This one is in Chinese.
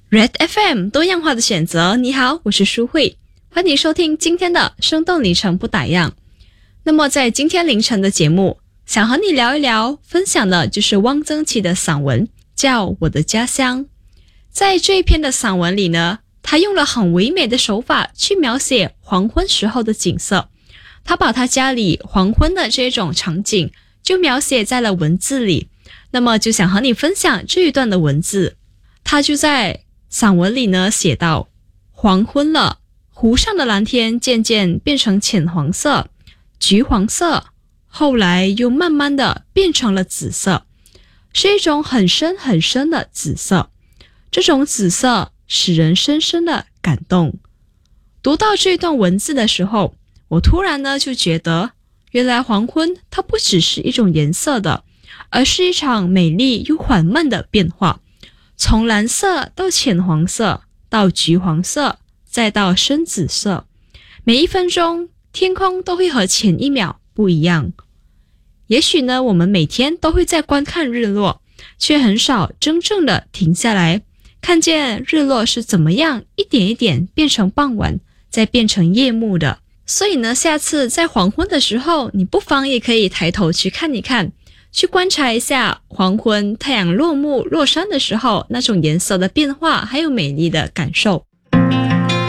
Red FM 多样化的选择，你好，我是舒慧，欢迎收听今天的生动凌晨不打烊。那么在今天凌晨的节目，想和你聊一聊，分享的就是汪曾祺的散文，叫《我的家乡》。在这一篇的散文里呢，他用了很唯美的手法去描写黄昏时候的景色，他把他家里黄昏的这种场景就描写在了文字里。那么就想和你分享这一段的文字。他就在散文里呢写到，黄昏了，湖上的蓝天渐渐变成浅黄色、橘黄色，后来又慢慢的变成了紫色，是一种很深很深的紫色。这种紫色使人深深的感动。读到这段文字的时候，我突然呢就觉得，原来黄昏它不只是一种颜色的，而是一场美丽又缓慢的变化，从蓝色到浅黄色，到橘黄色，再到深紫色，每一分钟天空都会和前一秒不一样。也许呢，我们每天都会在观看日落，却很少真正的停下来，看见日落是怎么样一点一点变成傍晚，再变成夜幕的。所以呢，下次在黄昏的时候，你不妨也可以抬头去看一看，去观察一下黄昏太阳落幕落山的时候那种颜色的变化，还有美丽的感受。